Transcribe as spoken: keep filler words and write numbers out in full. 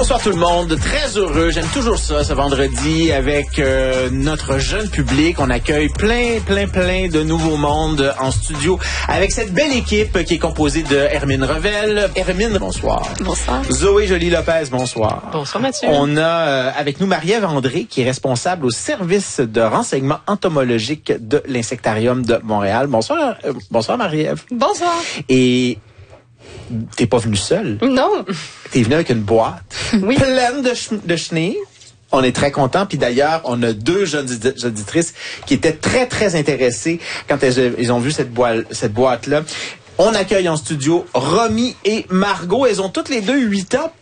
Bonsoir tout le monde, très heureux, j'aime toujours ça ce vendredi avec euh, notre jeune public. On accueille plein, plein, plein de nouveaux mondes en studio avec cette belle équipe qui est composée de Hermine Revel. Hermine, bonsoir. Bonsoir. Zoé Joly-Lopez, bonsoir. Bonsoir Mathieu. On a euh, avec nous Marie-Ève André qui est responsable au service de renseignement entomologique de l'Insectarium de Montréal. Bonsoir, euh, bonsoir Marie-Ève. Bonsoir. Et t'es pas venue seule. Non. T'es venue avec une boîte Oui. pleine de, ch- de chenilles. On est très contents. Puis d'ailleurs, on a deux jeunes audi- auditrices qui étaient très, très intéressées quand elles, elles ont vu cette, boi- cette boîte-là. On accueille en studio Romy et Margot. Elles ont toutes les deux huit ans.